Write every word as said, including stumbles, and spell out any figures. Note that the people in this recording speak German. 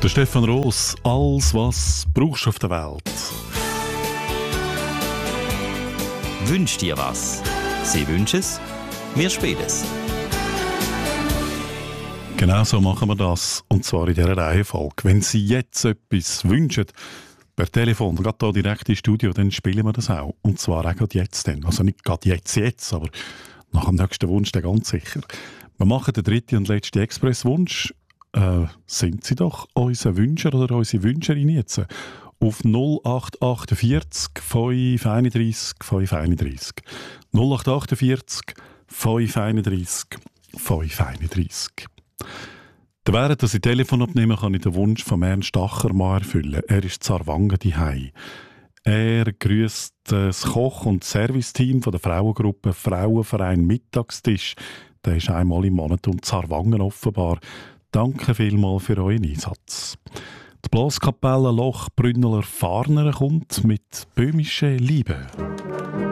Der Stefan Roos, alles was brauchst du auf der Welt. Wünsch dir was. Sie wünschen es, wir spielen es. Genau so machen wir das. Und zwar in dieser Reihenfolge. Wenn Sie jetzt etwas wünschen, per Telefon, gerade hier direkt ins Studio, dann spielen wir das auch. Und zwar auch gerade jetzt dann. Also nicht gerade jetzt, jetzt, aber nach dem nächsten Wunsch dann ganz sicher. Wir machen den dritten und letzten Expresswunsch. Äh, sind Sie doch unser Wünscher oder unsere Wünscherin jetzt? Auf null acht achtundvierzig fünf einunddreißig fünf einunddreißig. null acht achtundvierzig fünf einunddreißig fünf einunddreißig. Während ich das Telefon abnehme, kann ich den Wunsch von Ernst Achermann erfüllen. Er ist in Aarwangen daheim. Er grüßt das Koch- und Serviceteam von der Frauengruppe Frauenverein Mittagstisch. Der ist einmal im Monat und in Aarwangen offenbar. Danke vielmals für euren Einsatz. Die Blaskapelle Loch Brünneler Farner kommt mit böhmischer Liebe.